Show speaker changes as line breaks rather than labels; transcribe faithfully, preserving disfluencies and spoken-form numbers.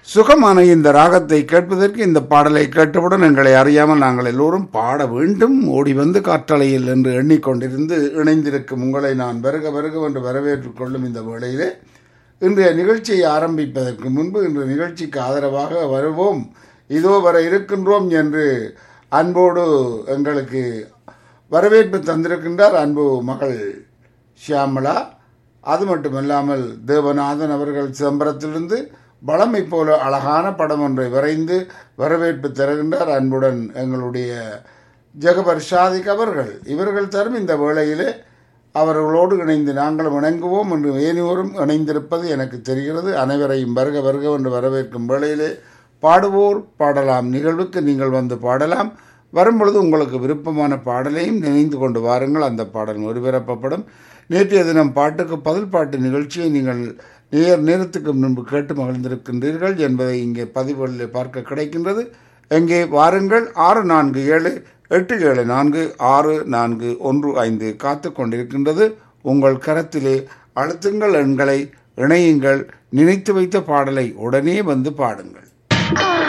சுகமான இந்த ராகத்தை கேட்பதற்கு இந்த பாடலை கேட்டவுடன் எங்களை அறியாமல் நாங்கள் எல்லோரும் பாட வேண்டும், ஓடி வந்து காற்றலையில் என்று எண்ணிக்கொண்டிருந்து இணைந்திருக்கும் உங்களை நான் வருக வருக என்று வரவேற்றுக் கொள்ளும் இந்த வேளையிலே இன்றைய நிகழ்ச்சியை ஆரம்பிப்பதற்கு முன்பு இன்று நிகழ்ச்சிக்கு ஆதரவாக வருவோம், இதோ வர இருக்கின்றோம் என்று அன்போடு எங்களுக்கு வரவேற்பு தந்திருக்கின்றார் அன்பு மகள் ஷியாமளா. அது மட்டுமல்லாமல் தேவநாதன் அவர்கள் சிதம்பரத்திலிருந்து வளமை போல அழகான படம் ஒன்றை வரைந்து வரவேற்பு தருகின்றார் அன்புடன் எங்களுடைய ஜெகபர் ஷாதிக் அவர்கள். இவர்கள் தரும் இந்த வேளையிலே அவர்களோடு இணைந்து நாங்களும் இணங்குவோம் என்று ஏனையோரும் இணைந்திருப்பது எனக்கு தெரிகிறது. அனைவரையும் வருக வருக என்று வரவேற்கும் வேளையிலே பாடுவோர் பாடலாம் நிகழ்வுக்கு நீங்கள் வந்து பாடலாம். வரும்பொழுது உங்களுக்கு விருப்பமான பாடலையும் நினைந்து கொண்டு வாருங்கள், அந்த பாடல் ஒருபிறப்பப்படும். நேற்றைய தினம் பாட்டுக்கு பதில் பாட்டு நிகழ்ச்சியை நீங்கள் நேர் நேரத்துக்கு முன்பு கேட்டு மகிழ்ந்திருக்கின்றீர்கள் என்பதை இங்கே பதிவுகளில் பார்க்க கிடைக்கின்றது. எங்கே வாருங்கள், ஆறு நான்கு ஏழு எட்டு ஏழு நான்கு ஆறு நான்கு ஒன்று ஐந்து காத்து கொண்டிருக்கின்றது. உங்கள் கரத்திலே அழுத்துங்கள், எண்களை இணையுங்கள், நினைத்து வைத்த பாடலை உடனே வந்து பாடுங்கள்.